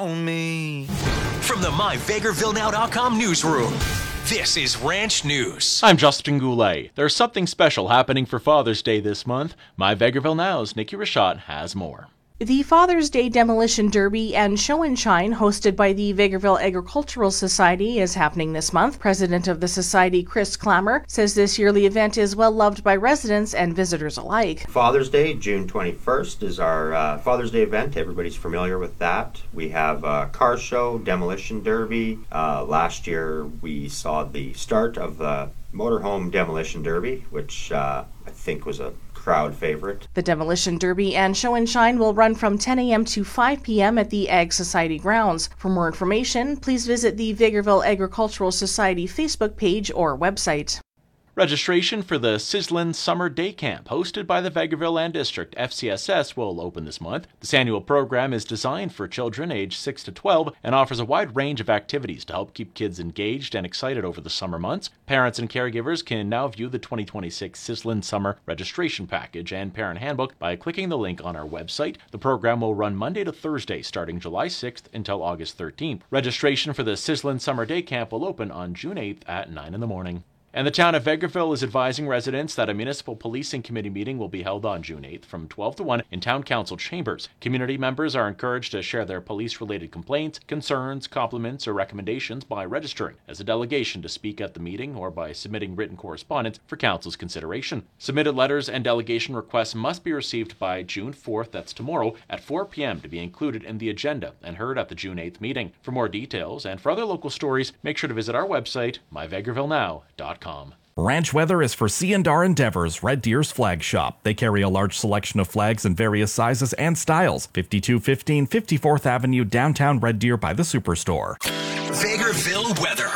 on me. From the MyVegrevilleNow.com newsroom, this is Ranch News. I'm Justin Goulet. There's something special happening for Father's Day this month. My Vegreville Now's Nikki Rashad has more. The Father's Day Demolition Derby and Show and Shine, hosted by the Vegreville Agricultural Society, is happening this month. President of the Society, Chris Clammer, says this yearly event is well loved by residents and visitors alike. Father's Day, June 21st, is our Father's Day event. Everybody's familiar with that. We have a car show, Demolition Derby. Last year we saw the start of the Motorhome Demolition Derby, which I think was a crowd favorite. The Demolition Derby and Show and Shine will run from 10 a.m. to 5 p.m. at the Ag Society grounds. For more information, please visit the Vegreville Agricultural Society Facebook page or website. Registration for the Sizzlin' Summer Day Camp, hosted by the Vegreville Land District FCSS, will open this month. This annual program is designed for children aged 6 to 12 and offers a wide range of activities to help keep kids engaged and excited over the summer months. Parents and caregivers can now view the 2026 Sizzlin' Summer Registration Package and Parent Handbook by clicking the link on our website. The program will run Monday to Thursday, starting July 6th until August 13th. Registration for the Sizzlin' Summer Day Camp will open on June 8th at 9 in the morning. And the town of Vegreville is advising residents that a municipal policing committee meeting will be held on June 8th from 12 to 1 in town council chambers. Community members are encouraged to share their police-related complaints, concerns, compliments, or recommendations by registering as a delegation to speak at the meeting or by submitting written correspondence for council's consideration. Submitted letters and delegation requests must be received by June 4th, that's tomorrow, at 4 p.m. to be included in the agenda and heard at the June 8th meeting. For more details and for other local stories, make sure to visit our website, myvegrevillenow.com. Ranch Weather is for C&R Endeavors, Red Deer's flag shop. They carry a large selection of flags in various sizes and styles. 5215 54th Avenue, downtown Red Deer by the Superstore. Vegreville weather.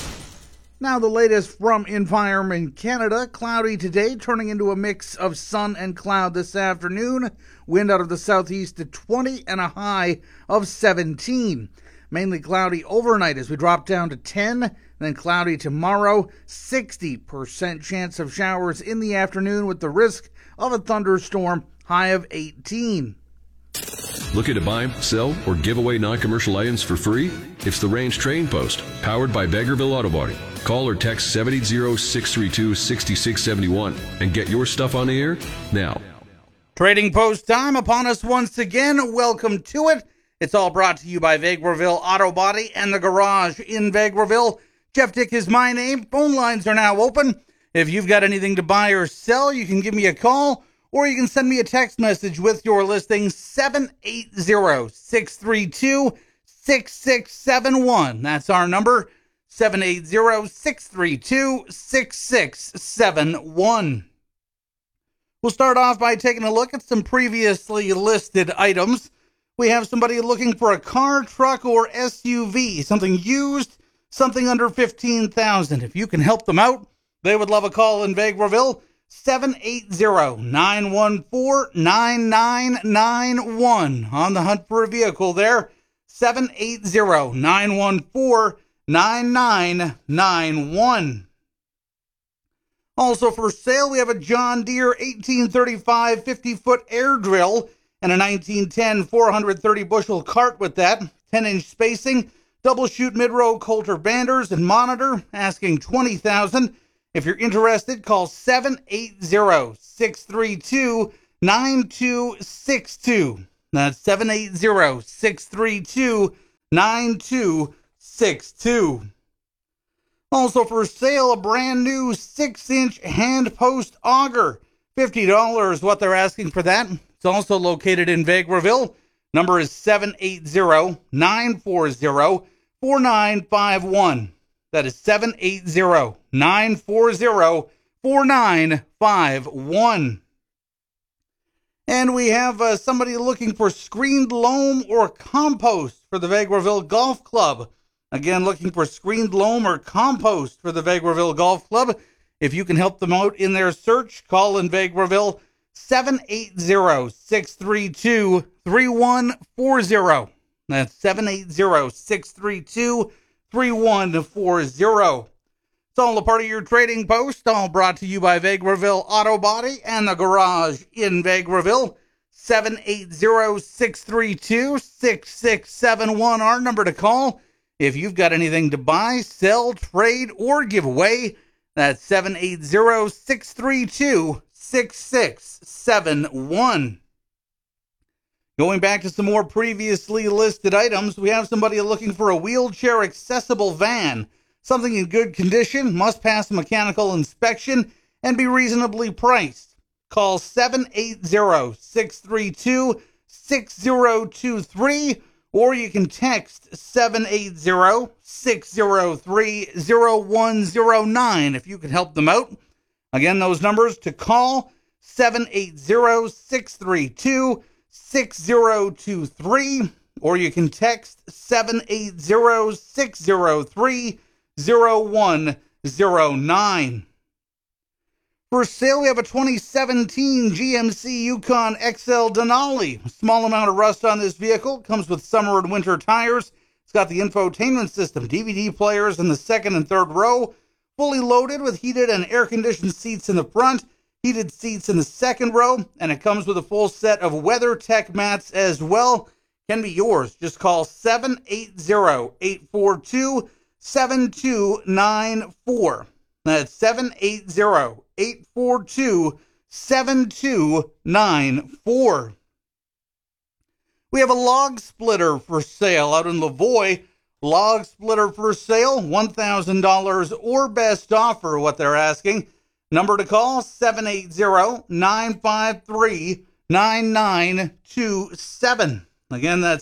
Now the latest from Environment Canada. Cloudy today, turning into a mix of sun and cloud this afternoon. Wind out of the southeast at 20 and a high of 17. Mainly cloudy overnight as we drop down to 10. Then cloudy tomorrow, 60% chance of showers in the afternoon with the risk of a thunderstorm, high of 18. Looking to buy, sell, or give away non-commercial items for free? It's the Range Trading Post, powered by Vegreville Auto Body. Call or text 780-632-6671 and get your stuff on the air now. Trading Post time upon us once again. Welcome to it. It's all brought to you by Vegreville Auto Body and the Garage in Vegreville. Jeff Dick is my name. Phone lines are now open. If you've got anything to buy or sell, you can give me a call or you can send me a text message with your listing, 780-632-6671. That's our number, 780-632-6671. We'll start off by taking a look at some previously listed items. We have somebody looking for a car, truck, or SUV, something used, something under $15,000. If you can help them out, they would love a call in Vegreville. 780-914-9991. On the hunt for a vehicle there. 780-914-9991. Also for sale, we have a John Deere 1835 50-foot air drill and a 1910 430 bushel cart with that. 10-inch spacing. Double shoot mid-row Coulter banders and monitor, asking $20,000. If you're interested, call 780-632-9262. That's 780-632-9262. Also for sale, a brand new 6-inch hand post auger. $50 what they're asking for that. It's also located in Vegreville. Number is 780-940-4951. That is 780-940-4951. And we have somebody looking for screened loam or compost for the Vegreville Golf Club. Again, looking for screened loam or compost for the Vegreville Golf Club. If you can help them out in their search, call in Vegreville 780-632-3140. That's 780-632-3140. It's all a part of your Trading Post, all brought to you by Vegreville Auto Body and the Garage in Vegreville. 780-632-6671, our number to call. If you've got anything to buy, sell, trade, or give away, that's 780-632-6671. Going back to some more previously listed items, we have somebody looking for a wheelchair-accessible van. Something in good condition, must pass a mechanical inspection, and be reasonably priced. Call 780-632-6023, or you can text 780-603-0109 if you can help them out. Again, those numbers to call, 780-632-6023, or you can text 780-603-0109. For sale, we have a 2017 GMC Yukon XL Denali. A small amount of rust on this vehicle. Comes with summer and winter tires. It's got the infotainment system, DVD players in the second and third row. Fully loaded with heated and air-conditioned seats in the front. Heated seats in the second row. And it comes with a full set of WeatherTech mats as well. Can be yours. Just call 780-842-7294. That's 780-842-7294. We have a log splitter for sale out in Lavoie. Log splitter for sale, $1,000 or best offer, what they're asking. Number to call, 780-953-9927. Again, that's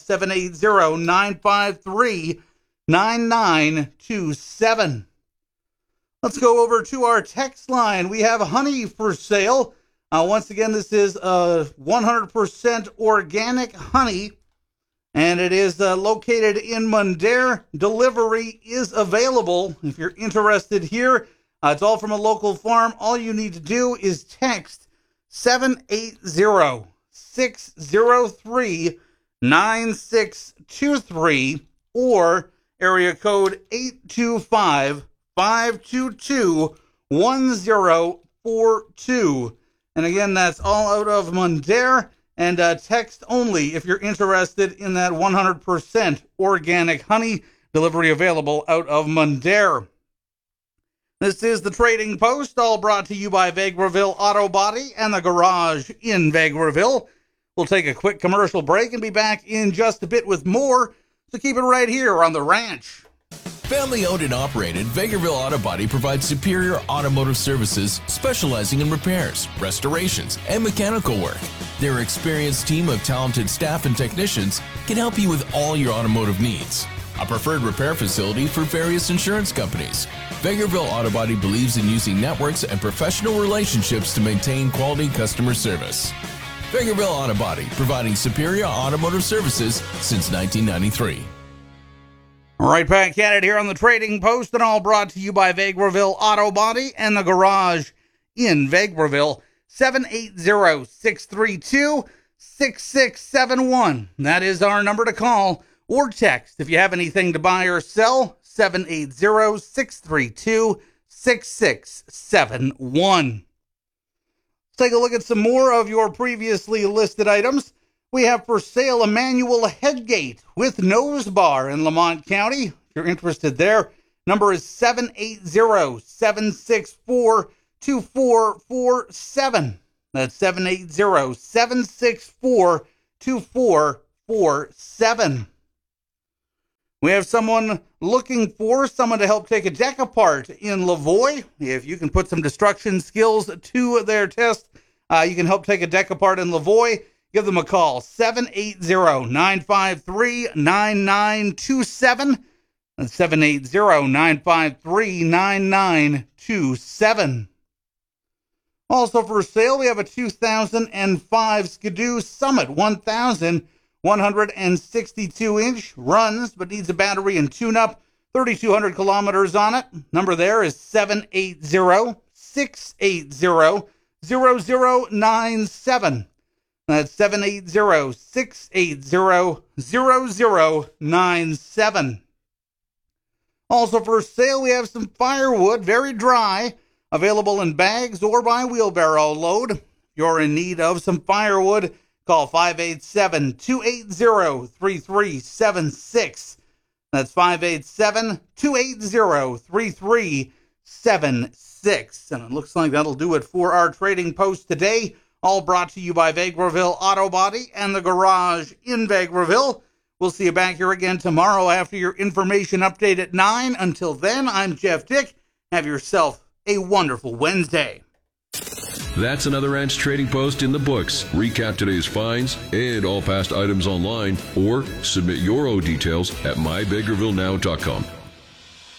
780-953-9927. Let's go over to our text line. We have honey for sale. Once again, this is 100% organic honey, and it is located in Mundare. Delivery is available if you're interested here. It's all from a local farm. All you need to do is text 780-603-9623 or area code 825-522-1042. And again, that's all out of Mundare, and text only if you're interested in that 100% organic honey. Delivery available out of Mundare. This is the Trading Post, all brought to you by Vegreville Auto Body and the Garage in Vegreville. We'll take a quick commercial break and be back in just a bit with more, so keep it right here on The Ranch. Family owned and operated, Vegreville Auto Body provides superior automotive services specializing in repairs, restorations, and mechanical work. Their experienced team of talented staff and technicians can help you with all your automotive needs. A preferred repair facility for various insurance companies. Vegreville Auto Body believes in using networks and professional relationships to maintain quality customer service. Vegreville Auto Body, providing superior automotive services since 1993. All right, Pat Cannett here on the Trading Post, and all brought to you by Vegreville Auto Body and the Garage in Vegreville. 780-632-6671. That is our number to call or text if you have anything to buy or sell. 780-632-6671. Let's take a look at some more of your previously listed items. We have for sale a manual headgate with nose bar in Lamont County. If you're interested there, number is 780-764-2447. That's 780-764-2447. We have someone looking for someone to help take a deck apart in Lavoie. If you can put some destruction skills to their test, you can help take a deck apart in Lavoie. Give them a call, 780-953-9927. That's 780-953-9927. Also for sale, we have a 2005 Skidoo Summit 1,162-inch. Runs, but needs a battery and tune-up. 3,200 kilometers on it. Number there is 780-680-0097. That's 780-680-0097. Also for sale, we have some firewood, very dry, available in bags or by wheelbarrow load. If you're in need of some firewood, Call 587-280-3376. That's 587-280-3376. And it looks like that'll do it for our Trading Post today. All brought to you by Vegreville Auto Body and the Garage in Vegreville. We'll see you back here again tomorrow after your information update at 9. Until then, I'm Jeff Dick. Have yourself a wonderful Wednesday. That's another Ranch Trading Post in the books. Recap today's finds and all past items online, or submit your own details at myvegrevillenow.com.